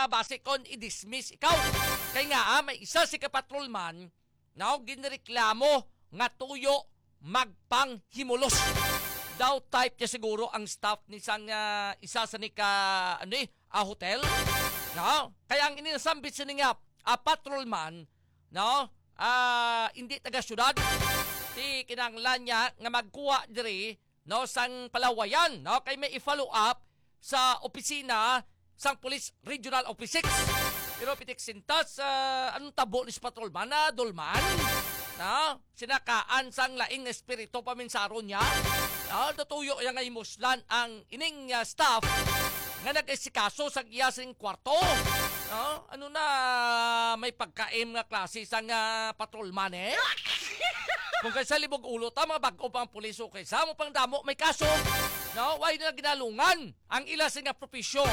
base kon i-dismiss ikaw. Kaya nga may isa si kapatrolman na ginreklamo nga tuyo magpanghimulos. Daw type niya siguro ang staff ni sang isa sa ni hotel. No? Kaya ang ininasambit sa nga patrolman, no? Hindi taga syudad. Ti kinanglan niya nga magkuha diri no sang Palawayan, no? Kay may i-follow up sa opisina sang Police Regional Office 6. Pero pitik sintas anong tabo ni patrolman na dulman? No? Sinakaan sang laing espiritu paminsaron niya. No? Tutuyo yang nga imuslan ang ining staff nga nag-esikaso sa iyasing kwarto. No? Ano na may pagkaim nga klase sang patrolman eh? Kung kaysa libog ulo ta, mga bago pang puliso kaysa mo pang damo may kaso. No? Why na ginalungan ang ilasing nga propisyon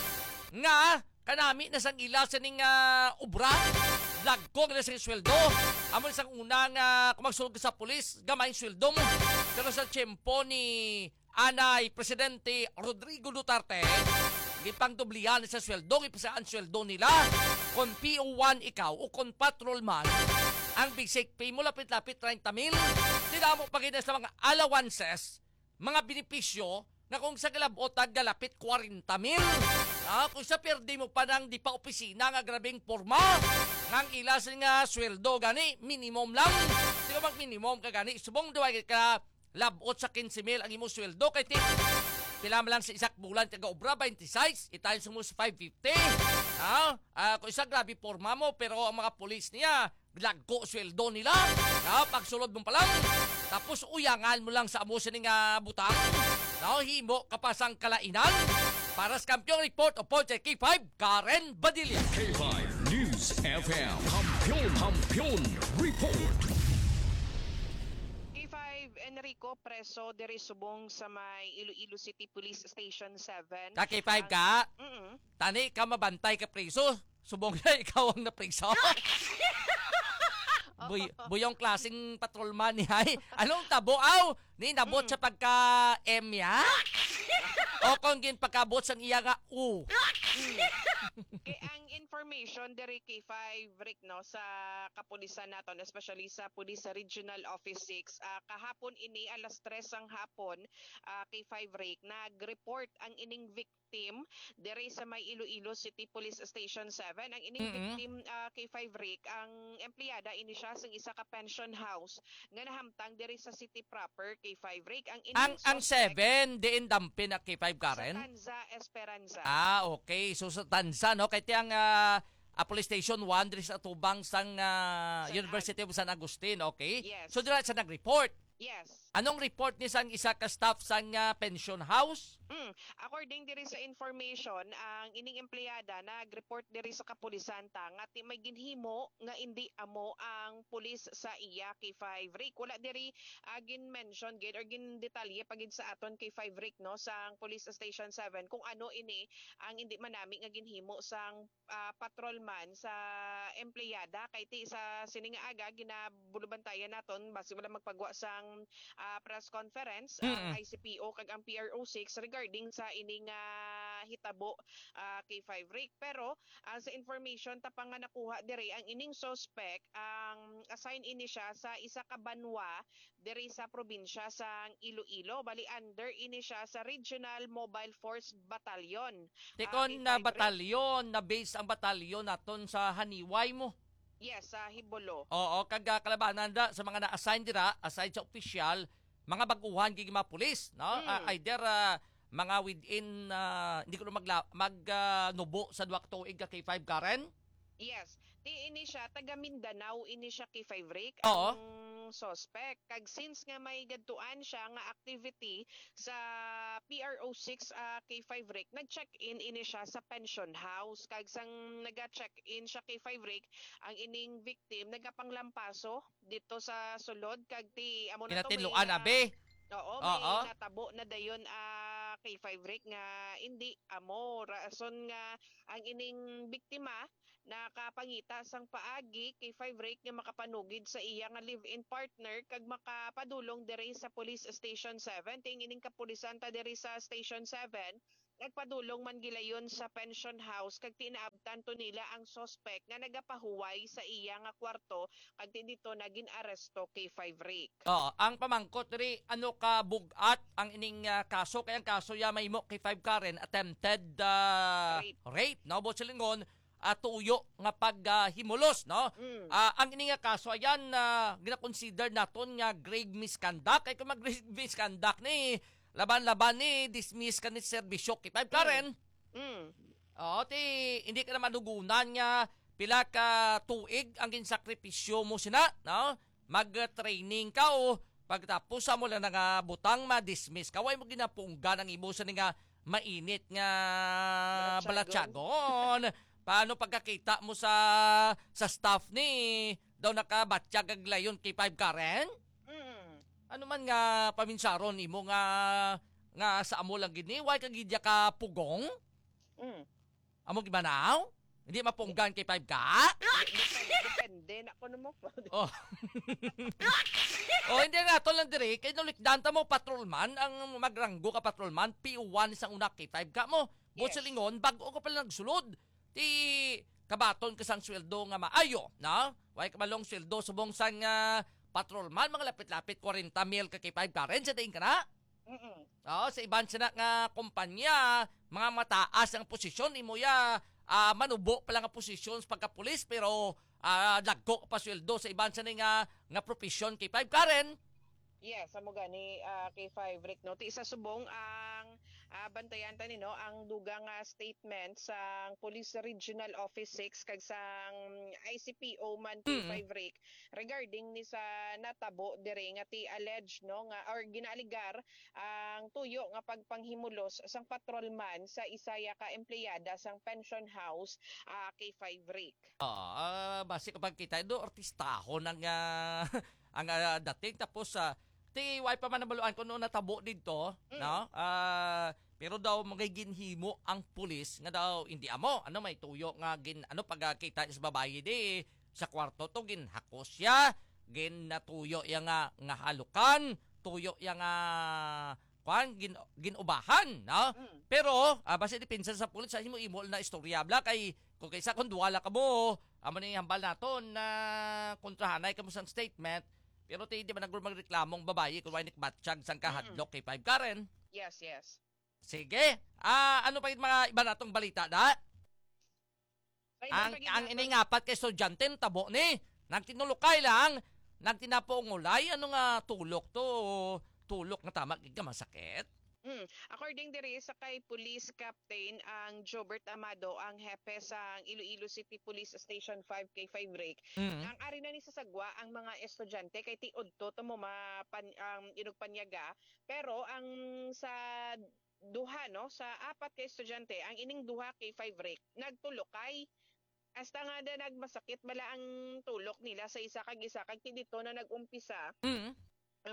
nga kanami na sang ilasing ubra. Lagkog na sa sweldo. Amon sang unang kung magsulog sa pulis, gamay sweldo mo. Pero sa tiyempo ni Anay Presidente Rodrigo Duterte, gipang dublihan sa sweldo, ipasaan sweldo nila. Kung PO1 ikaw o kung patrolman, ang basic pay mo lapit-lapit 30,000. Tila mo pagina sa mga allowances, mga benepisyo, na kung sa galabot galapit 40,000. Kung sa perdi mo pa nang di pa opisina nga grabing porma, nang ilasin nga sweldo gani, minimum lang. Di ka mag-minimum ka gani, subong duwag ka labot sa 15,000 ang imo sweldo, kay tip, pila lang sa isak bulan, taga obra 26, itayin mo sa 550. Kung isa grabe porma mo, pero ang mga polis niya, lagko sweldo nila. Pagsulod mo pa lang, tapos uyangan mo lang sa amusin ng butang. Himo kapasang kalainan. Para sa Kampiyon Report o Project K5, Karen Badilla. K5 News FM. Kampiyon Report. K5 Enrico preso diri subong sa may Iloilo City Police Station 7. K5 ka? Tani ka mabantay ka preso. Subong na ikaw ang napreso. Buyong klaseng patrolman ni hay. Anong tabo aw? Ni nabot sa pagka-M ya? O kung gin pagkabot sang iya nga U. Ang information diri kay 5 Rick no sa kapulisan naton, especially sa Police Regional Office 6, kahapon ini alas 3 ang hapon, kay 5 Rick nag-report ang ining victim diri sa may Iloilo City Police Station 7. Ang ining victim kay 5 Rick, ang empleyada ini siya sang isa ka pension house nga nahamtang diri sa city proper kay 5 Rick. Ang 7 diin dampin at kay 5 Karen? Sa Tanza Esperanza. Okay. So sa Tanza, no? Kaya tiyang Police Station 1 diri sa Tubang sang University of San Agustin, okay? Yes. So dira sa nag-report. Yes. Anong report ni sang isa ka staff sang pension house? According diri sa information, ang ining empleyada nag-report diri sa kapulisan nga may ginhimo nga indi amo ang pulis sa iya kay 5 Rick. Wala diri gin mention gid or gin detalye pagid sa aton kay 5 Rick no sang Police Station 7 kung ano ini ang indi manami nga ginhimo sang patrolman sa empleyada kay ti sa sining aga ginabulubantayan naton basi wala magpagwa sang press conference ang ICPO kag ang PRO6 regarding sa ining hitabo kay 5 Rick. Pero sa information tapang nga nakuha diri ang ining suspect ang assign ini siya sa isa ka banwa diri sa probinsya sang Iloilo, bali under ini siya sa Regional Mobile Force Battalion. Tikon na batalyon na base ang batalyon naton sa Haniway mo. Yes, sa Hibolo. Oo, kag kalabanan da sa mga na-assign dira, aside sa opisyal, mga baguhan gigi mga pulis, no? Either mga within hindi ko nubo sa duwak tuig kay 5 Karen. Yes. Ti ini siya taga Mindanao, ini siya kay 5 Rick. Oo. Ang suspect kag since nga may gadtuan siya nga activity sa PRO6 kay 5 Rick, nag-check-in ini siya sa pension house. Kag sang naga-check-in siya kay 5 Rick, ang ining victim nagapanglampaso dito sa sulod kag ti amo na to Tinatiluan abe. Oo, may natabo na dayon kay 5 Rick nga hindi amo rason nga ang ining biktima nakapangita sang paagi kay 5 Rick nga makapanugid sa iya nga live-in partner kag makapadulong diri sa Police Station 7. Ting ining kapulisan ta diri sa Station 7 nagpadulong man gilayon sa pension house kag tinaabtan to nila ang suspect nga nagapahuway sa iya nga kwarto kag dito naging aresto kay 5 Rick. Ang pamangkot diri ano ka bugat ang ining kaso kay ang kaso ya mahimo kay 5 Karen attempted rape no Botsilingon tuyo nga paghimulos no. Ang ining kaso ayan gina-consider naton nga grave misconduct kay kung mag grave misconduct ni laban-laban ni dismiss ka ni serbisyo kay 5 Karen. Ti hindi ka na madugunan nga pila ka tuig ang ginsakripisyo mo sina no. Mag-training ka o pagtapos mo lang nga butang ma-dismiss ka way mo ginapunggan ang imo sa nga mainit nga balatsagon. Paano pagkakita mo sa staff ni daw nakabatsyag ag layon kay 5 Karen? Ano man nga paminsaron imo nga sa amo lang gini way kagidya ka pugong? Amo gibanaw? Hindi mapunggan kay 5 ka? Depende na ko mo. Hindi nga to lang dire kay nulikdanta mo patrolman ang magranggo ka patrolman PO1 isang una kay 5 ka mo. Botsilingon bago ka pala nagsulod. Ti kabaton ka sang sweldo nga maayo, na? Way kamalong sweldo subong sang patrolman mga lapit-lapit 40 mil ka kay 5 Karen sa tingin ka na? Sa iban siya nga kumpanya, mga mataas ang posisyon imo ya manubo pa lang ang posisyon sa pagkapulis pero dagko pa sweldo sa iban siya nga profesyon kay 5 Karen. Yes, amo gani kay 5 Rick no. Ti isa subong ang bantayan tani no ang dugang statement sa Police Regional Office 6 kag sang ICPO man kay 5 Rick regarding ni sa natabo dire nga ti alleged no nga or ginaaligar ang tuyo nga pagpanghimulos sang patrolman sa isaya ka empleyada sang pension house kay 5 Rick. Base kapag kita do artistahon ang ang dating tapos ti way pa man nabaluan ko no natabo dito no pero daw magiginhimo ang pulis nga daw hindi amo ano may tuyo nga ano pagkita sa babae di sa kwarto to ginhakos siya natuyo ya nga halukan tuyo ya nga ginubahan no pero base depensa sa pulis sa himo imol na istoryabla kay kung kaysa kung duwala ka mo amo ni hambal naton na kontrahanay ka mo sang statement. Pero di ba magreklamong babae kung why nikbatsyag sang kahadlok kay 5 Karen? Yes. Sige. Ano pa yung mga iba natong balita da? Ang iningapat kay estudyante tabo ni. Nagtinulukay lang. Nagtinapongulay. Ano nga tulok to? Tulok nga tama. Giga masakit. According diri sa kay Police Captain ang Jobert Amado ang hepe sa Iloilo City Police Station 5 kay 5 Rick. Ang ari na ni sa sagwa ang mga estudyante kay tiod to mo inugpanyaga pero ang sa duha no sa apat kay estudyante ang ining duha kay 5 Rick nagtulokay hasta nga da nagmasakit bala ang tulok nila sa isa kag dito na nagumpisa. Ang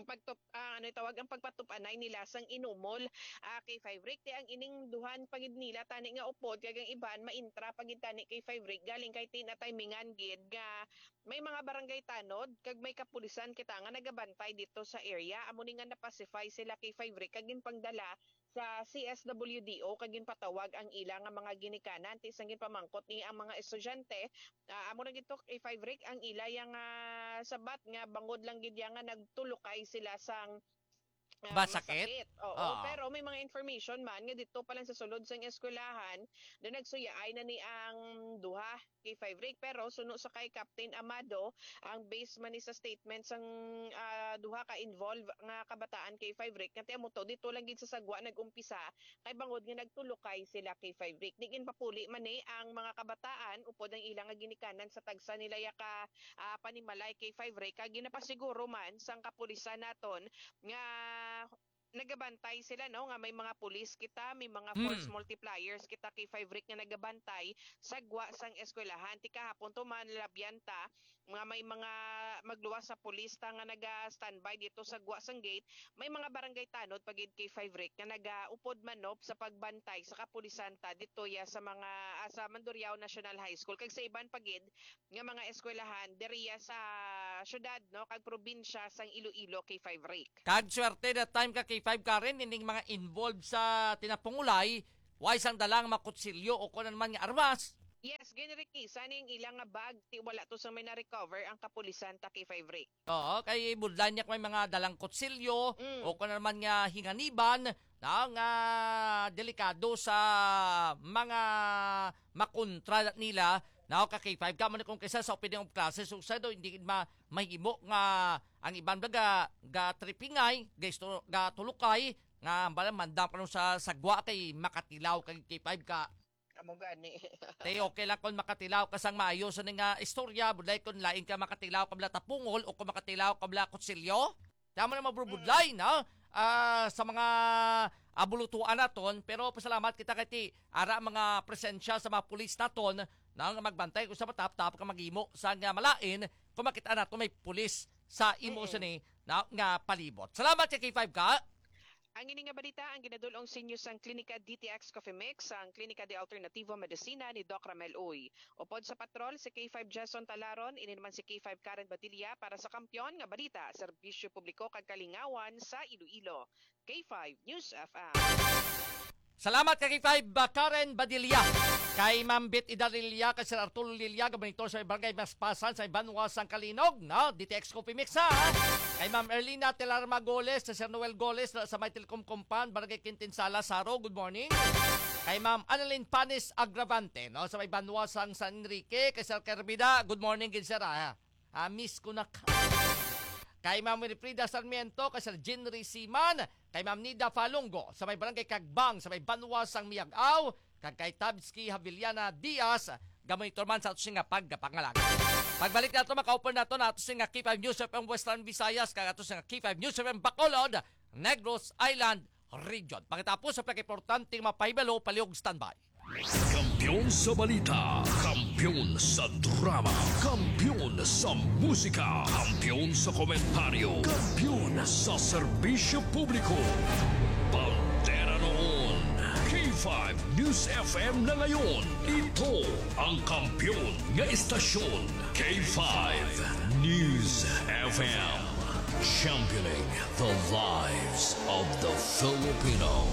ang pagpatupanay nila sang inumol kay 5 Rick ti ang ining duhan pagid nila tani nga upod kag ang iban maintra pagid tani kay 5 Rick galing kay tinatimingan gid nga may mga barangay tanod kag may kapulisan kita nga nagabantay dito sa area amo ni nga napacify sila kay 5 Rick kag pangdala sa CSWDO kag patawag ang ila nga mga ginikanan ti sang pamangkot ni ang mga estudyante amo na gito kay 5 Rick ang ila yang sabat nga bangod lang gid nga nagtulokay sila sang masakit. Pero may mga information man nga dito pa lang sa sulod sang eskwelahan na nagsuyaay na ni ang duha kay 5 Rick pero suno sa kay Captain Amado ang base man ni sa statement sang duha ka involved nga kabataan kay 5 Rick nga mo to dito lang gid sa sagwa nagumpisa kay bangod nga nagtulokay sila kay 5 Rick digin papuli man ni ang mga kabataan upod ang ilang nga ginikanan sa tagsa nila ya ka panimalay kay 5 Rick kag ginapasiguro man sang kapulisan naton nga nagabantay sila no nga may mga pulis kita may mga force multipliers kita kay 5 Rick nga nagabantay sagwa sang eskwelahan ti kahapon to man labyanta nga may mga magluwas sa pulis ta nga naga-standby dito sa gwa sang gate may mga barangay tanod pagid kay 5 Rick nga nagaupod manop sa pagbantay sa kapulisan ta dito ya sa mga sa Mandurriao National High School kag sa iban pagid nga mga eskwelahan diriya sa syudad no kag probinsya sang Iloilo kay 5 Rick. Kag swerte that time ka kay 5 Karen ining mga involved sa tinapungulay Why sang dalang makutsilyo o kung naman nga armas. Yes, Ricky, sana yung ilang nga bag, wala to sa may na-recover ang kapulisan ta K5 Rick. Oo, kay budlan niya may mga dalang kutsilyo o kung naman nga hinganiban na nga delikado sa mga makontra nila na ka K5 ka man kung kaysa sa opinion of classes so sa do hindi mahimo nga ang ibang ga tripingay ga tulukay nga balang mandang pa sa sagwa kay makatilaw kay K5 ka. Amo gani. Tay okay lang kung makatilaw ka sang maayo sa nga istorya, budlay kung lain ka makatilaw kabla tapungol o kung makatilaw kabla kutsilyo. Tama na mabrubudlay na sa mga abulutuan naton, pero pasalamat kita kay ara mga presensya sa mga pulis naton na magbantay kung sa matap-tap ka magimo sa nga malain kung makita nato may pulis sa imo sa ni na nga palibot. Salamat kay K5 ka. Ang ini nga balita ang ginadulong sa inyo sang Klinika DTX Coffee Mix, ang Klinika de Alternativo Medicina ni Doc Ramel Uy. Upod sa patrol si K5 Jason Talaron, ini naman si K5 Karen Badilla para sa kampiyon nga balita, serbisyo publiko kag kalingawan sa Iloilo. K5 News FM. Salamat kay K5 Karen Badilla. Kay Ma'am Bit Idarilya, kay Sir Arturo Lilia, gabanitor sa Barangay Maspasan sa Ibanwa Sang Kalinog, no? DTX Coffee Mix ha. Kay Ma'am Erlina Telarma Goles, sa Sir Noel Goles sa May Telecom Compound, Barangay Quintinsala, Saro, good morning. Kay Ma'am Annalyn Panis Agravante, no? Sa May Banwa Sang San Enrique, kay Sir Kerbida, good morning gid sir ha. Miss ko na ka. Kay Ma'am Winifrida Sarmiento, kay Sir Jinry Siman, kay Ma'am Nida Falungo, sa May Barangay Kagbang, sa May Banwa Sang Miagaw, kay Tabsky Haviliana Diaz, gamonitor man sa ato nga pagpangalag. Pagbalik nato maka-open nato na ato nga K5 News FM Western Visayas, kag ato nga K5 News FM Bacolod, Negros Island Region. Pagkatapos sa pagkiportanteng mapaybalo, paliog standby. Kampiyon sa balita, kampiyon sa drama, kampiyon sa musika, kampiyon sa komentaryo, kampiyon sa serbisyo publiko. Pantera noon, K5 News FM na ngayon. Ito ang kampiyon nga istasyon, K5 News FM. Championing the lives of the Filipino.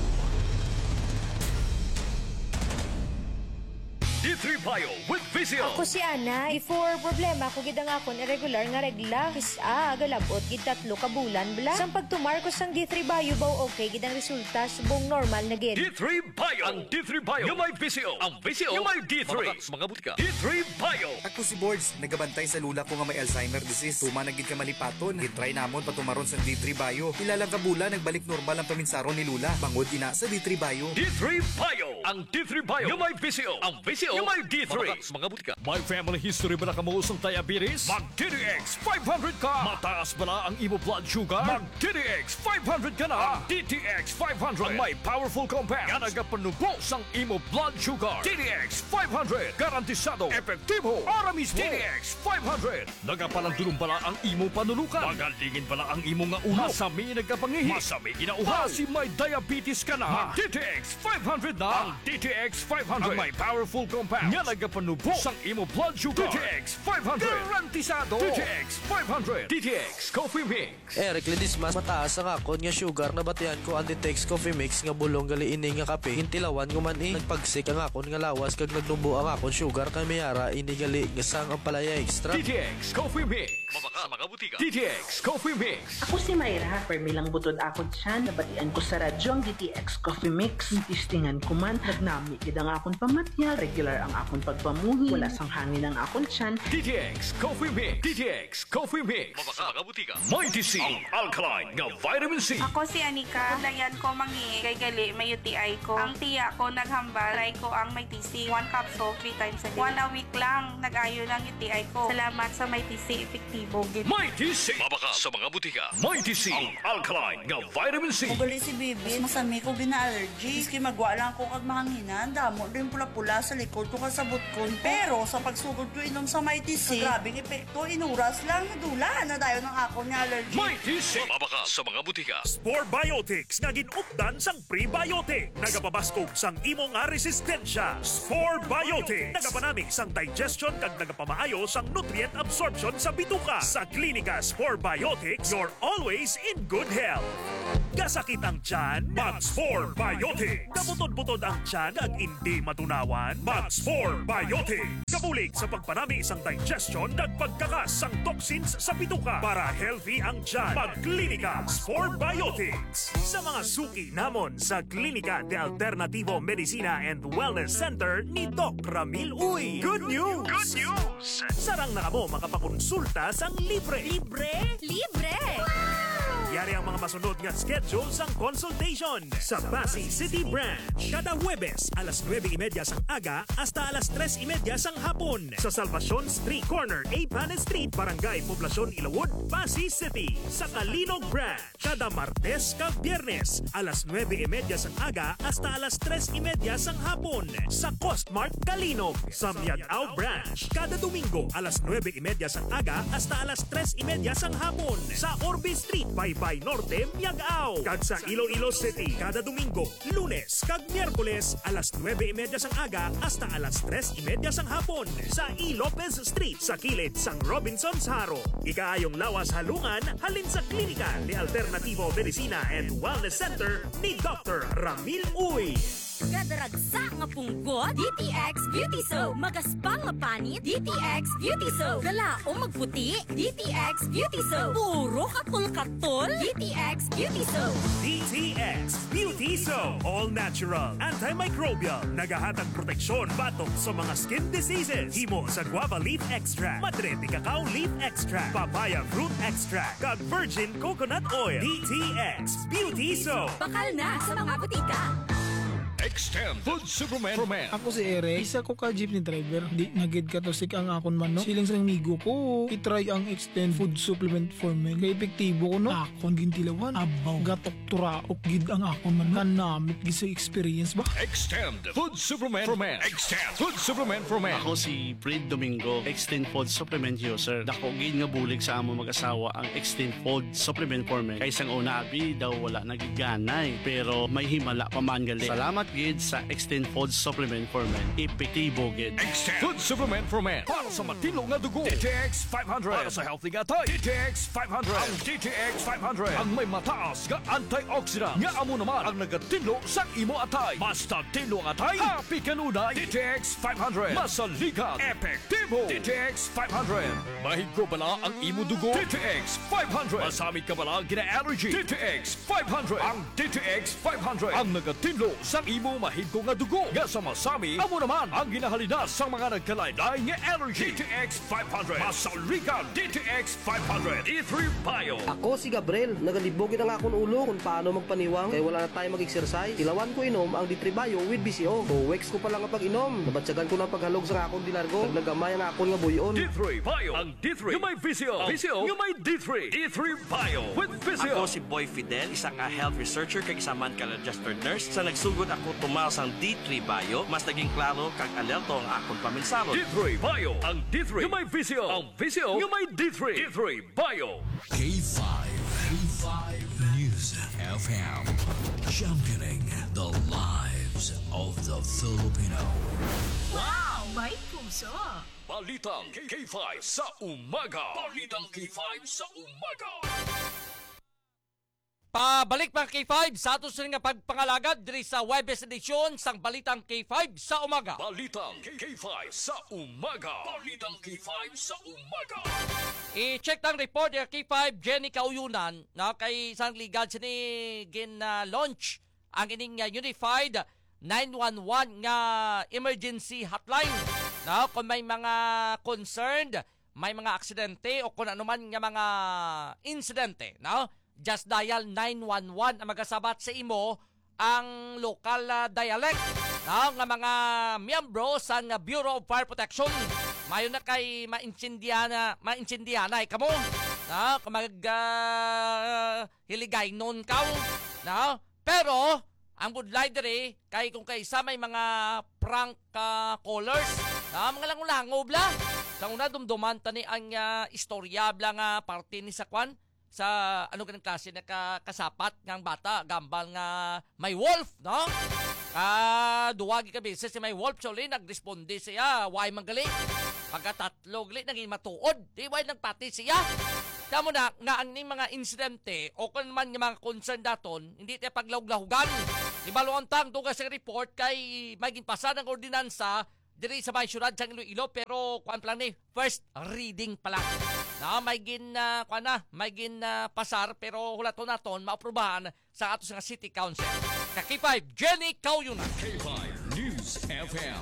D3 Bio with Vizio. Ako si Ana. Before problema ko gid ang akon irregular nga regla. Galabot gid 3 ka bulan bla. Sang pagtumar ko sang D3 Bio baw okay gid ang resulta subong normal na gid. D3 Bio. Ang D3 Bio yung may Vizio. Ang Vizio yung may D3. Mga butika. D3 Bio. Ako si Boards, nagabantay sa lula ko nga may Alzheimer disease. Tuma nagid ka malipaton. Gitry namon patumaron sa D3 Bio. Ilalang kabula nagbalik normal ang paminsaron ni lula. Bangod ina sa D3 Bio. D3 Bio. Ang D3 Bio yung may Vizio. Ang Vizio yung may D3. Mga butika. May family history ba na kamuusong diabetes? Mag-DTX 500 ka. Mataas ba na ang imo blood sugar? Mag-DTX 500 ka na. DTX 500 ang may powerful compounds nga nagapanubos ang imo blood sugar. DTX 500 garantisado, epektibo. Aramis DTX 500 nagapalandulong bala ang imo panulukan. Magalingin bala ang imo nga ulo. Masami nagapangihi. Masami ginauhaw. Si may diabetes ka na. DTX 500 na. Ang DTX 500 ang may powerful compounds nga nagapanubos ang imo blood sugar. DTX 500 garantisado. DTX 500. DTX Coffee Mix. Eric Ledismas, mataas ang akon nga sugar na batian ko ang DTX Coffee Mix nga bulong gali ini nga kape. Hintilawan ko man nagpagsik ang akon nga lawas kag nagnubo ang akon sugar kay mayara ini gali nga sang ang palaya extra. DTX Coffee Mix. Mabaka mga butika. DTX Coffee Mix. Ako si Mayra, permilang butod akon siya, nabatian ko sa radyo ang DTX Coffee Mix. Tistingan ko man, nagnami gid ang akon pamatya, regular ang akon pagpamuhi, wala sang hangin ang akon tiyan. DTX Coffee Mix. DTX Coffee Mix. Mabaka mga butika. Mighty C. Ang alkaline nga vitamin C. Ako si Anika. Dayan ko mangi kay gali may UTI ko. Ang tiya ko naghambal, try ko ang may TC. 1 capsule 3 times a day. 1 a week lang, nag-ayo ng UTI ko. Salamat sa may TC, epektibo. Mighty C. Mabaka sa mga butika. Mighty C. Ang alkaline nga vitamin C. Mugali si Bibi, masami ko gina-allergy. Iski magwa lang ko kag mahanginan, damo rin pula-pula sa likod ko kasabot ko. Pero sa pagsugod ko inom sa Mighty C, grabing epekto, inuras lang, nadula na dayo ng ako ni allergy. Mighty C. Mabaka sa mga butika. Spore Biotics nga ginupdan sang prebiotic. Nagapabaskog sang imo nga resistensya. Spore Biotics. Nagapanami sang digestion kag nagapamaayo sang nutrient absorption sa bituka. Sa Klinika Spore Biotics, you're always in good health. Kasakit ang tiyan, Max 4 Biotic. Kabutod-butod ang tiyan ag hindi matunawan, Max 4 Biotic. Kabulig sa pagpanami isang digestion nagpagkakas ang toxins sa bituka para healthy ang tiyan. Magklinika 4 Biotics. Sa mga suki namon sa Klinika de Alternativo Medicina and Wellness Center ni Doc Ramil Uy. Good news! Good news! Sarang na kamo makapakonsulta sang libre. Libre? Libre! Yari ang mga masunod nga schedule sang consultation sa Pasay City Branch. Kada Huwebes, alas 9:30 sang aga hasta alas 3:30 sang hapon sa Salvacion Street Corner, A. Panes Street, Barangay Poblacion, Ilawod, Pasay City. Sa Kalinog Branch, kada Martes kag Biyernes, alas 9:30 sang aga hasta alas 3:30 sang hapon sa Costmart Kalinog. Sa Miagao Branch, kada Domingo, alas 9:30 sang aga hasta alas 3:30 sang hapon sa Orbe Street, Baybay Norte, Miagao. Kag sa Iloilo City, kada Domingo, Lunes kag Miyerkules, alas 9:30 sang aga hasta alas 3:30 sang hapon sa E. Lopez Street sa kilid sang Robinson's Haro. Ikaayong lawas halungan halin sa Klinika de Alternativo Medicina and Wellness Center ni Dr. Ramil Uy. Kadaragsa nga punggot, DTX Beauty Soap. Magaspang mapanit, DTX Beauty Soap. Galaong magputi, DTX Beauty Soap. Puro katol-katol, DTX Beauty Soap. DTX Beauty Soap. All natural, antimicrobial, nagahatag proteksyon batok sa mga skin diseases. Himo sa guava leaf extract, madre de cacao leaf extract, papaya fruit extract, kag virgin coconut oil. DTX Beauty Soap. Bakal na sa mga butika. Extend Food Superman for Men. Ako si Eric, isa ko ka jeepney driver. Di nagid ka to sik ang akon man no. Siling sa migo ko, itry ang Extend Food Supplement for Men. Kaya epektibo ko no. Akon gintilawan, abaw, gatok turaok gid ang akon man no. Kanamit gid sa experience ba? Extend Food Supplement for Men. Extend Food Supplement for Men. Ako si Fred Domingo, Extend Food Supplement user. Dako gid nga bulig sa amo mag-asawa ang Extend Food Supplement for Men. Kaysang una abi daw wala nagiganay, pero may himala pa man gali. Salamat gid sa Extend Food Supplement for Men. Epektibo gid. Extend Food Supplement for Men. Para sa matino nga dugo, DTX 500. Para sa healthy nga tayo, DTX 500. Ang DTX 500 ang may mataas nga antioxidant nga amo naman ang nagatilo sa imo atay. Basta tilo ang atay, happy kanunay. DTX 500 masaligan, epektibo. DTX 500 mahigro bala ang imo dugo. DTX 500 masami ka bala gina-allergy. DTX 500 ang DTX 500 ang nagatilo sa imo mahigko nga dugo. Nga sa masami, amo naman ang ginahalinas sa mga nagkalaylay nga allergy. DTX 500 masaligan. DTX 500 E3 Bio. Ako si Gabriel, nagalibogin ang akong ulo kung paano magpaniwang kaya wala na tayo mag-exercise. Tilawan ko inom ang D3 Bio with BCO. So, weeks ko pa lang ang pag-inom. Nabatsagan ko ng paghalog sa akong dilargo. Nagnagamay ang akong nga buyon. D3 Bio. Ang D3 yung may VCO. VCO yung may D3. D3 Bio with VCO. Ako si Boy Fidel, isang health researcher kag isa man ka registered nurse. Sa nagsugod ako tumaw sang D3 Bio, mas naging klaro kag alerto ang akong paminsaro. D3 Bio. Ang D3 yung may VCO. Ang VCO yung may D3. D3 Bio. K5. K5 News FM. Championing the lives of the Filipino. Wow! May puso! Balitang K5 sa umaga. Balitang K5 sa umaga. Pabalik mga K5 sa ato nga pagpangalagad diri sa Webes edisyon sang Balitang K5 sa umaga. Balitang K5 sa umaga. Balitang K5 sa umaga. I-check tang report ng K5 Jenny Kauyunan na kay isang ligad sini gin-launch ang ining Unified 911 nga emergency hotline. Na kung may mga concerned, may mga aksidente o kung ano man nga mga insidente, no? Just dial 911 ang magasabat sa imo ang local dialect nga mga miyembro sa Bureau of Fire Protection. Mayo na kay maintindihan na kamo na kung hiligay noon ka na pero ang budlay diri kay kung kaysa may mga prank callers na mga langob la sa una dumduman tani ang istorya bla nga parte ni sa kwan sa ano ganang klase na kasapat ng bata gambal nga may wolf no duwagi ka beses si may wolf so li nagresponde siya why magaling pagkatatlo gali naging matuod di why nagpati siya Tamo na nga ang ning mga insidente o kung man yung mga concern daton, hindi tayo paglahug-lahugan. Ibaluantang tugas sa report kay maging pasad ng ordinansa diri sa may syudad sa Iloilo pero kuan pa lang ni first reading pa lang. Na may pasar pero hulaton naton maaprubahan sa ato sa City Council. K5 Jenny Cauyuna. K5 News FM.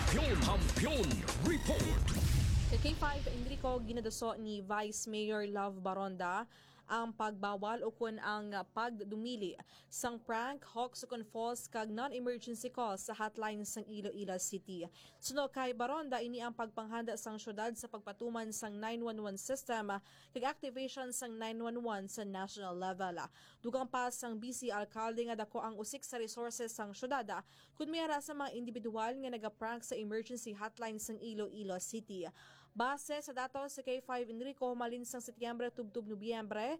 Kampiyon Report. Sa K5, Enrico, ginadaso ni Vice Mayor Love Baronda ang pagbawal o kun ang pagdumili sang prank, hoax o false kag non-emergency calls sa hotline sang Iloilo City. Suno kay Baronda, ini ang pagpanghanda sang syudad sa pagpatuman sang 911 system kag activation sang 911 sa national level. Dugang pa sang BC Alcalde nga dako ang usik sa resources sang syudad kun mayara sa mga individual nga nagaprank sa emergency hotline sang Iloilo City. Base sa datos sa K5 Enrico, humalin sang Setyembre tubtub Nobyembre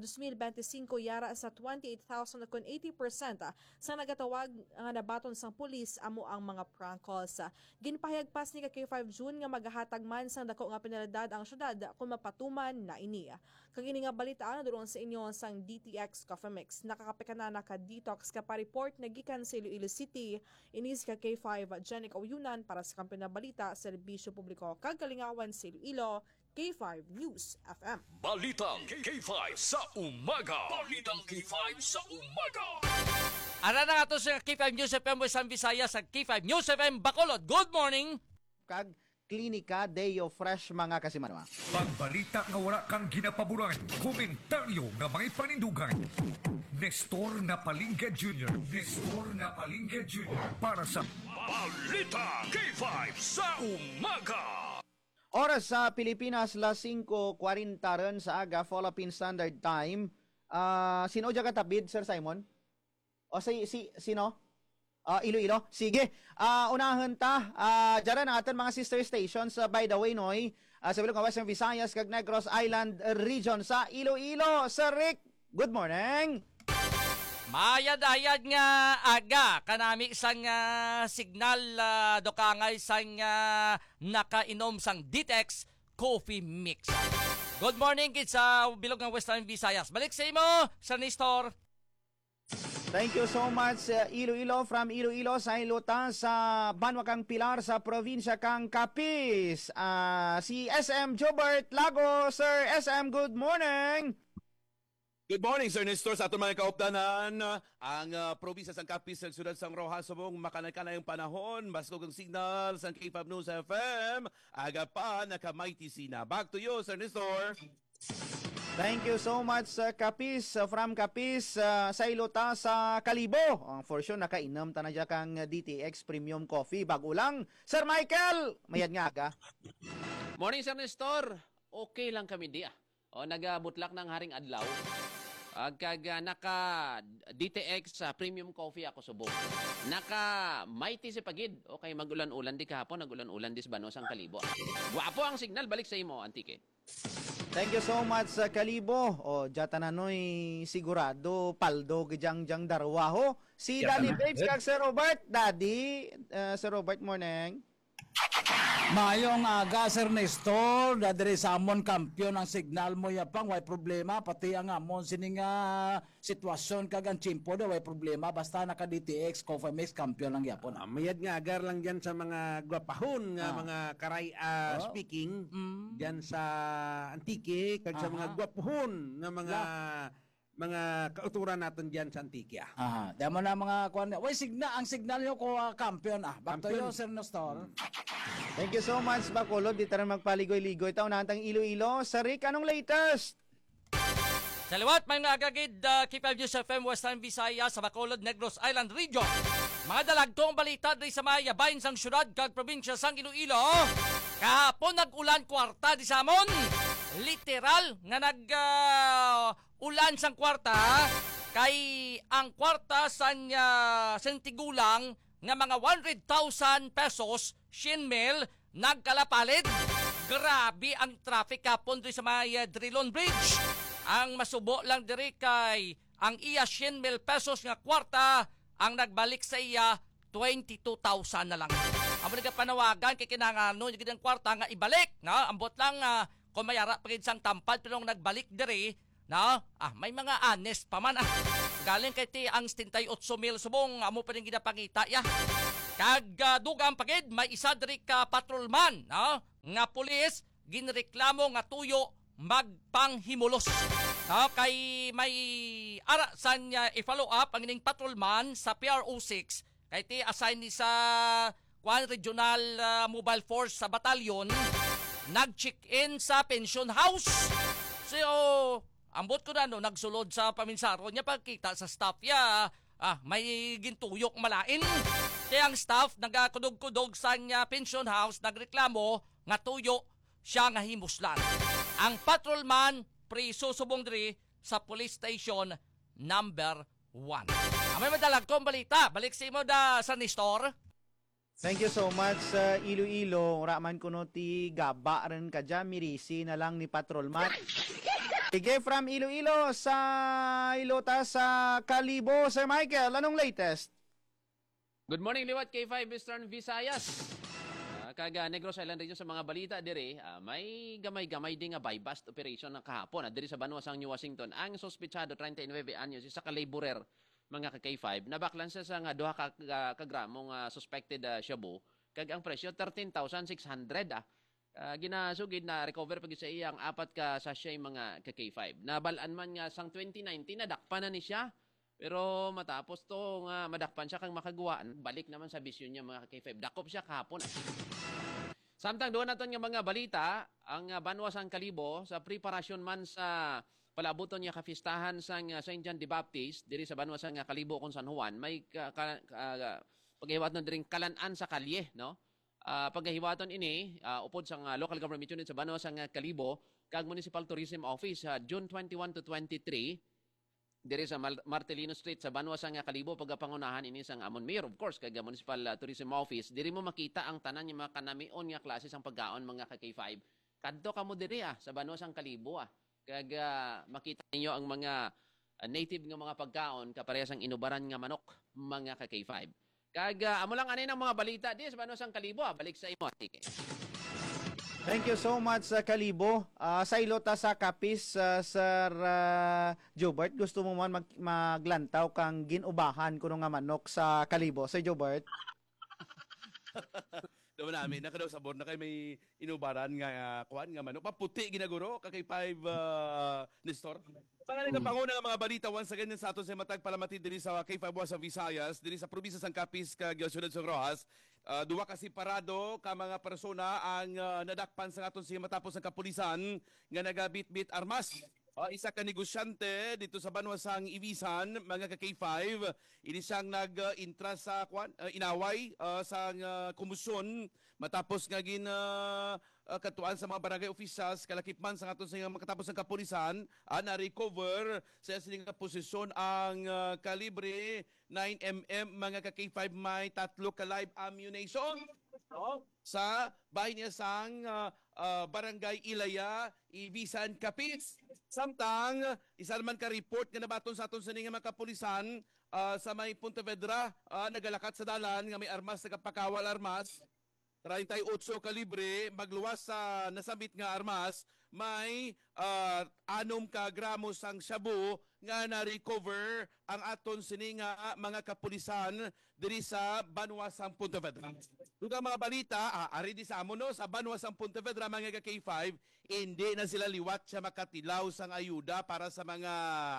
2025 yara sa 28,000 kun 80% sa nagatawag nga nabaton sang pulis amo ang mga prank calls. Ginpahayag pas ni K5 June nga magahatag man sang dako nga penalidad ang syudad kung mapatuman na ini. Kag ini nga balita na doon sa inyo sang DTX Coffee Mix. Nakakapekana ka detox ka pa report na gikan sa Iloilo City. Inis ka K5 Jenny Cauyunan para sa kampiyon na balita sa serbisyo publiko kag kalingawan sa Iloilo, K5 News FM. Balitang K5 sa umaga. Balitang K5 sa umaga. Ara na nga to sa K5 News FM Western Visayas sa K5 News FM Bacolod. Good morning! Kag Klinika Deo Fresh mga kasimanwa. Pagbalita nga wala kang ginapaboran, komentaryo nga may panindugan. Nestor Napalingge Jr. Nestor Napalingge Jr. para sa Balita K5 sa umaga. Oras sa Pilipinas, las 5:40 ron sa aga, Philippine Standard Time. Sino dyan katabid, Sir Simon? O sino? Iloilo. Sige. Unahan ta. Diyan natin mga sister stations. By the way, Noy, sa bilog ng Western Visayas, kag Negros Island Region sa Iloilo. Sir Rick, good morning. Mayad-ayad nga aga kanami sang signal dokangay sang nakainom sang DTX Coffee Mix. Good morning kids sa bilog ng Western Visayas. Balik sa imo, Sir Nestor. Thank you so much Iloilo from Iloilo sa Ilota sa Banwa kang Pilar sa probinsya kang Capiz. Si SM Jobert Lago. Sir SM, good morning. Good morning, Sir Nestor. Sa ating mga kauptanan, ang probinsya sang Capiz sa siyudad sang Rojas subong makanay-kanay ang panahon. Basko kang signal sang K5 News FM. Aga pa, nakamighty sina. Back to you, Sir Nestor. Thank you so much, Capiz. From Capiz, sa Ilota sa Kalibo. For sure, nakainom ta na dyan kang DTX Premium Coffee. Bago lang. Sir Michael, mayad nga aga. Morning, Sir Nestor. Okay lang kami di nagabutlak ng haring adlaw. Kag naka DTX Premium Coffee ako subong. Naka mighty si pagid. Okay, magulan-ulan di kahapon, nagulan-ulan dis Banos ang Kalibo. Guwapo ang signal, balik sa imo, Antike. Thank you so much sa Kalibo. Jata na noy sigurado paldo gijangjang darwaho. Si Daddy Babes kag Sir Robert. Daddy, Sir Robert, morning. Mayong aga, Sir Nestor, dadiri sa amon kampiyon ang signal mo yapang, way problema, pati ang amon sining sitwasyon kag ang chimpo do, way problema, basta naka DTX, Coffee Mix, kampiyon lang yapon. Mayad nga agar lang dyan sa mga gwapahon, nga mga karay speaking, dyan sa Antique, kag sa mga gwapahon, nga mga kauturan natin dyan sa Antique. Demo na mga kuwan, way ang signal nyo ko kampiyon. Back to you, Sir Nestor. Thank you so much, Bacolod. Dito rin magpaligoy-ligoy. Taon natang Iloilo. Sir Rick, anong latest? Sa liwat, may nagagid K5 News FM Western Visayas sa Bacolod, Negros Island Region. Mga dalagtong balita diri sa mga yabayin sang syudad kag probinsya sang Iloilo. Kahapon nag-ulan kwarta di samon. Literal nga nag-ulan sang kwarta kay ang kwarta sang tigulang nga mga 100,000 pesos shinmil nagkalapalid. Grabe ang traffic kapon diri sa may Drilon Bridge. Ang masubo lang diri kay ang iya 100,000 pesos nga kwarta ang nagbalik sa iya 22,000 na lang. Amo nga panawagan kay kinahanglan yung kwarta nga ibalik, na ambot lang kung mayara pagid sang tampad pero nung nagbalik diri na may mga honest pa man galing kay ti ang 78 mil subong amo pa rin ginapangita ya kag dugang pagid may isa diri ka patrolman nga pulis ginreklamo nga tuyo magpanghimulos kay may ara san niya i-follow up ang ining patrolman sa PRO6 kay ti assign ni sa Kwan Regional Mobile Force sa batalyon nag-check-in sa pension house so ambot ko na nagsulod sa paminsaro niya pagkita sa staff ya may gintuyok malain kaya ang staff nagakudog-kudog sa niya pension house nagreklamo nga tuyo siya nga himuslan ang patrolman priso subong diri sa police station number 1 may madalag kong balita balik sa imo da sa Nestor. Thank you so much Iloilo raman kuno ti gaba ren kadya mirisi na lang ni patrolman. Sige, from Iloilo sa Ilota sa Kalibo. Sir Michael, anong latest? Good morning, Liwat K5 Eastern Visayas. Kaga Negros Island region sa mga balita dire, may gamay-gamay din nga buy-bust operation ng kahapon. Diri sa Banuasang New Washington, ang sospechado 39 anyos isa ka laborer mga ka-K5 nabaklan siya sa nga 2 kagramong suspected shabu kag ang presyo 13,600 ginasugid na recover pag sa iyang 4 ka sachet mga ka-K5. Nabalaan man nga sang 2019 nadakpan na ni siya. Pero matapos to nga madakpan siya kang makagawaan, balik naman sa bisyon niya mga ka-K5. Dakop siya kahapon. Samtang doon naton nga mga balita, ang Banuasang Kalibo sa preparasyon man sa palabuton niya kapistahan sang St. John the Baptist diri sa Banuasang Kalibo kung San Juan, may paghiwat na diring kalan-an sa kalye, no? Paghiwaton ini upod sa local government unit sa Banuasang Kalibo kag Municipal Tourism Office June 21 to 23 diri sa Martelino Street sa Banuasang Kalibo pagapangunahan ini sang amon mayor of course kag Municipal Tourism Office. Diri mo makita ang tanan nga mga kanamion nga klase sang pagkaon mga ka-K5 kadto kamo diri sa Banuasang Kalibo kag makita ninyo ang mga native nga mga pagkaon kaparehas ang inubaran nga manok mga ka-K5. Kag amo lang ani ng mga balita di sa Banuasang Kalibo. Balik sa imo, Tike. Thank you so much Kalibo. Sa Ilota sa Capiz, Sir Jobert, gusto mo man maglantaw kang ginubahan kuno nga manok sa Kalibo. Sir Jobert. Daw namin nakadaw sabor na kay may inubaran nga kuan nga manok. Paputi ginaguro kay 5 Nestor. Pangalan ng Panguna ng mga balita once again sa aton sa matag palamati diri sa K5 sa Visayas, diri sa probinsya sang Capiz kag Ciudad sa Rojas. Duwa kasi parado ka mga persona ang nadakpan sa aton siya matapos ang kapulisan nga nagabit-bit armas. Isa ka negosyante dito sa Banuasang Ibisan, mga ka-K5, ini siyang nag-intra sa inaway sa kumusyon matapos nga katuan sa mga barangay officials kalakipman sa aton sa makatapos ng kapulisan na-recover sa sining posisyon ang kalibre 9mm mga ka-K5 may 3 ka live ammunition sa bahay niya sang barangay Ilaya, Ibisan, Capiz. Samtang isa naman ka report nga nabaton sa aton sa mga kapulisan sa may Pontevedra nagalakat sa dalan nga may armas nagapakawal armas 38 kalibre magluwas sa nasabit nga armas may 6 ka gramos ang shabu nga na-recover ang aton sini nga mga kapulisan diri sa Banuasang Pontevedra. Dugang mga balita, ari di sa amono sa Banuasang Pontevedra mga K5, hindi na sila liwat siya makatilaw sang ayuda para sa mga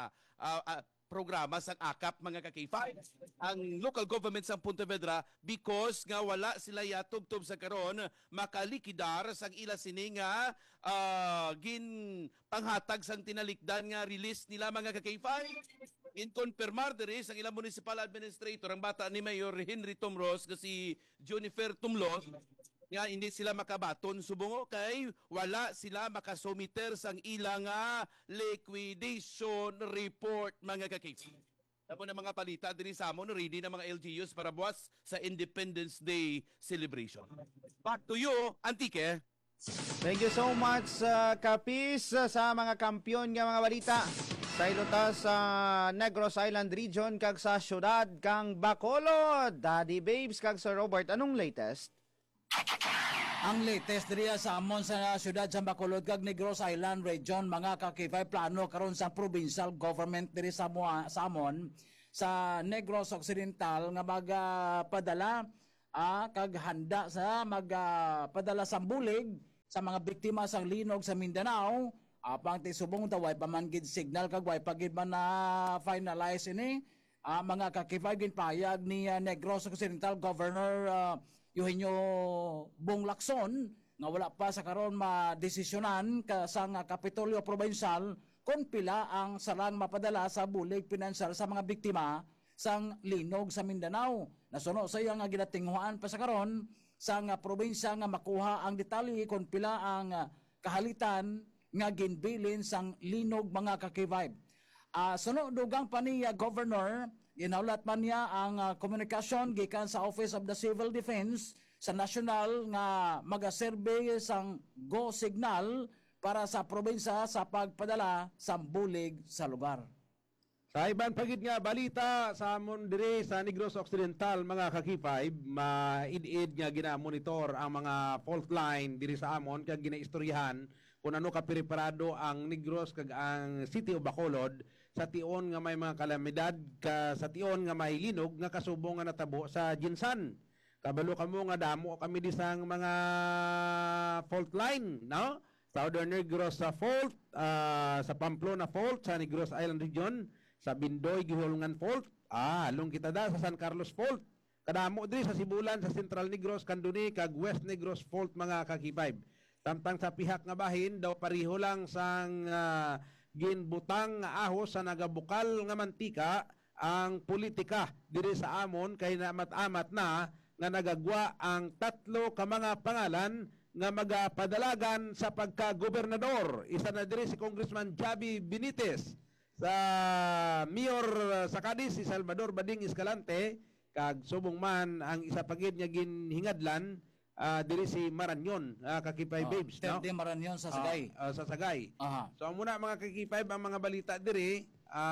programa sang AKAP mga ka-K5. Ang local government sa Pontevedra because nga wala sila yatugtob sa karon makalikidar sang ila sini nga gin panghatag sang tinalikdan nga release nila mga ka-K5. In confirmar diri sang ilang municipal administrator ang bata ni Mayor Henry Tumros kasi Junifer Tumlos nga hindi sila makabaton subungo kay wala sila makasumiter sang ilang liquidation report mga ka-K5. Tapos na mga palita diri sa amon ready na mga LGUs para buwas sa Independence Day celebration. Back to you, Antique. Thank you so much Capiz sa mga kampiyon nga mga balita. Sa Ilota sa Negros Island region kag sa syudad kang Bacolod. Daddy Babes kag Sir Robert, anong latest? Ang latest diriya sa amon sa siyudad sa Bacolod kag Negros Island Region mga kakifay plano karon sa provincial government diri sa amon sa Negros Occidental nga magapadala kag handa sa magpadala sa bulig sa mga biktima sa linog sa Mindanao. Apang tisubong taway pamanggid signal kag way pagid man na finalize ini mga kakifay ginpayag ni Negros Occidental Governor Eugenio Bong Lacson nga wala pa sa karon madesisyonan sa Kapitolyo Provincial kung pila ang sarang mapadala sa bulig pinansyal sa mga biktima sang linog sa Mindanao. Nasuno sa iya nga ginatinghuan pa sa karon sa probinsya nga makuha ang detalye kung pila ang kahalitan nga ginbilin sang linog mga kakivay. Suno dugang pa ni Governor, ginaulat man niya ang komunikasyon gikan sa Office of the Civil Defense sa national nga magaserbe sang go signal para sa probinsya sa pagpadala sa bulig sa lugar. Sa iban pagid nga balita sa amon dire sa Negros Occidental mga kakipay, maid-id nga gina-monitor ang mga fault line diri sa amon kag ginaistoryahan kung ano kapreparado ang Negros kag ang City of Bacolod sa tion nga may mga kalamidad sa tion nga may linog nga kasubong nga natabo sa Jinsan. Kabalo kamo nga damo kami di sang mga fault line, no? Southern Negros sa fault, sa Pamplona fault, sa Negros Island Region, sa Bindoy Gihulungan fault, halong kita da sa San Carlos fault. Kadamo diri sa Sibulan, sa Central Negros, Candoni kag West Negros fault mga kakibay. Samtang sa pihak nga bahin daw pareho lang sang ginbutang nga ahos sa nagabukal nga mantika ang politika diri sa amon kay namat-amat na nga nagagwa ang 3 ka mga pangalan nga magapadalagan sa pagka-gobernador. Isa na diri si Congressman Javi Benitez, sa Mayor sa Cadiz si Salvador Bading Escalante, kag subong man ang isa pagid nga ginhingadlan diri si Maranyon, kakipay babes, no? Di Maranyon sa Sagay. Sa Sagay. So muna mga kakipay ang mga balita diri,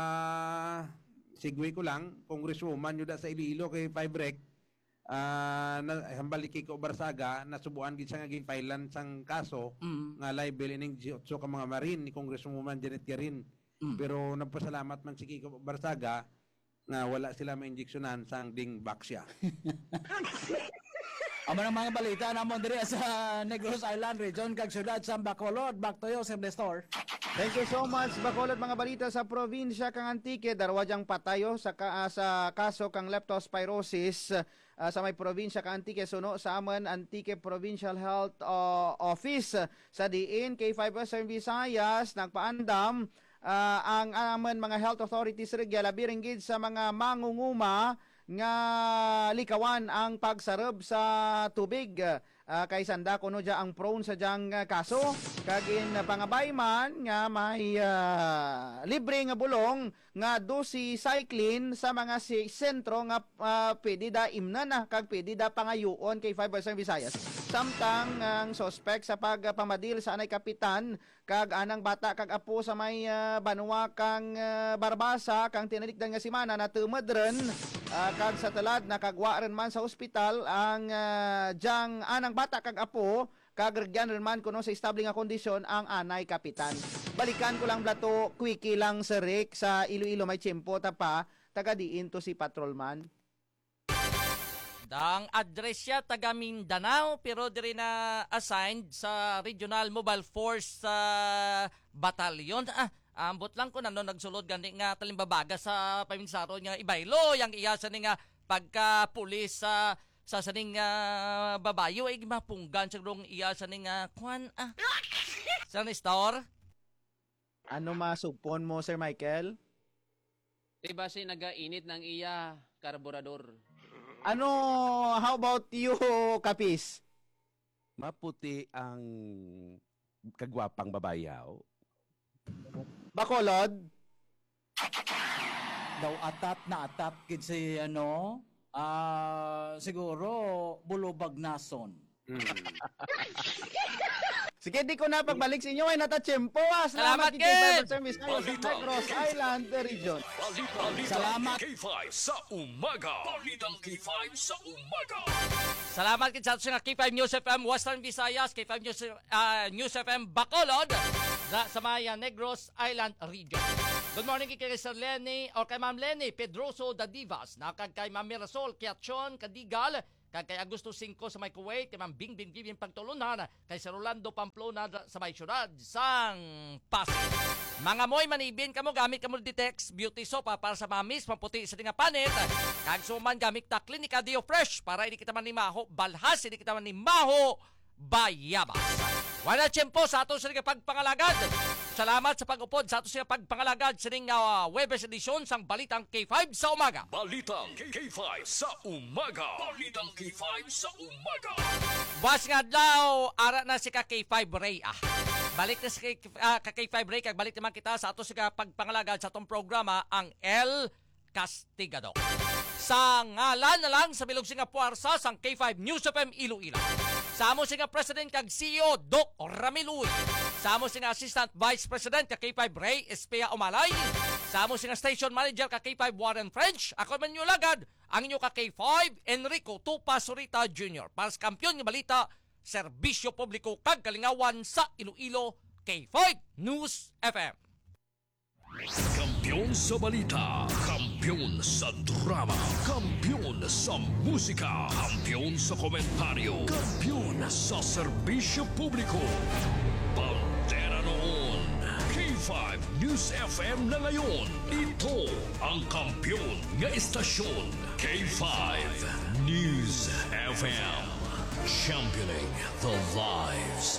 sigway ko lang, Congresswoman yuda sa Iloilo kay Fibrek, hambaliki ko Barsaga, nasubuan gid siya nga ginpailan sang kaso nga libel ining 18 ka mga marin ni Congresswoman Janet Garin. Pero nagpasalamat man si Kiko Barsaga nga wala sila ma-injeksyonan sang ding baksya. Amo ng mga balita namon diri sa Negros Island Region kag siyudad sa Bacolod. Back to you, Sir Nestor. Thank you so much. Bacolod mga balita sa probinsya kang Antique, darwadyang patayo sa kaso kang leptospirosis sa may probinsya kang Antique, suno sa aman Antique Provincial Health Office sa diin kay 5 Visayas nagpaandam ang aman mga health authorities regya labi ringgid sa mga mangunguma nga likawan ang pagsarab sa tubig kay sanda kuno dia ang prone sa diyang kaso kagin pangabayman nga may libre nga bulong nga doxycycline sa mga sentro nga pwede da imnan kag pwede da pangayuon kay 5 Visayas. Samtang ang suspect sa pagpamadil sa anay kapitan kag anang bata kag apo sa may banwa kang Barbasa kang tinalikdan nga simana na tumadren kag sa talad nakagwa rin man sa ospital ang diyang anang bata kag apo kag regyan rin man kuno sa estable nga kondisyon ang anay kapitan. Balikan ko lang blato quickie lang sa Rick sa Iloilo may tiyempo pa taga diin to si patrolman. Ang address siya taga Mindanao pero diri na assigned sa Regional Mobile Force Battalion. Ambot lang ko nano nagsulod gani nga talimbabaga sa paminsaro nga Ibaylo yang iya sa nga pagka-pulis sa saning babayo ay mapunggan sa rong iya sa ning kwan sa store. Ano masupon mo, Sir Michael? Diba si nagainit ng iya karburador? Ano, how about you, Kapis? Maputi ang kagwapang babayaw. Bacolod? Daw atap kid si siguro bulubag nason. Sige, di ko na pagbalik sa inyo ay natatsyempo. Salamat, kid! Service kayo sa Negros Island Region. Salamat. K5 sa umaga. Balitang K5 sa umaga. Salamat kit sa ato nga K5 News FM Western Visayas, K5 News FM Bacolod sa Maya Negros Island Region. Good morning kay Sir Lenny o kay Ma'am Lenny Pedroso Dadivas, nakag kay Ma'am Mirasol Kiatchon Kadigal, kay Augusto 5 sa may Kuwait, kay Ma'am Bingbing Vivian Pagtulunan, kay Sir Rolando Pamplona sa may syudad sang Pasig. Mga moy manibin kamo gamit kamo Ditex Beauty Soap para sa mamis pamputi sa tinga panit. Kag suman gamit ta Clinica Dio Fresh para hindi kita man ni maho balhas, hindi kita man ni maho bayabas. Wala tiyempo sa ato sa pagpangalagad. Salamat sa pag-upod sa ato sa pagpangalagad sa ning Webes edisyon sang Balitang K5 sa umaga. Balitang K5 sa umaga. Balitang K5 sa umaga. Bas nga daw, ara na si K5 Ray. Balik na si K5 Ray, kag balik naman kita sa ato sa pagpangalagad sa atong programa, ang El Castigado. Sa ngalan na lang sa Bilog Singa Puarsa sang K5 News FM Iloilo. Sa amo singa President kag CEO Doc Ramiluy. Sa amo singa Assistant Vice President kag K5 Ray Espea Umalay. Sa amo singa Station Manager kag K5 Warren French. Ako man yung lagad ang inyo kag K5 Enrico Tupa Surita Jr. Para sa kampiyon ng balita, serbisyo publiko kag kalingawan sa Iloilo, K5 News FM. Kampiyon sa balita, kampiyon sa drama, kampiyon sa musika, kampiyon sa komentaryo, kampiyon sa serbisyo publiko. Pantera noon, K5 News FM na ngayon. Ito ang kampiyon nga istasyon, K5 News FM. Championing the lives.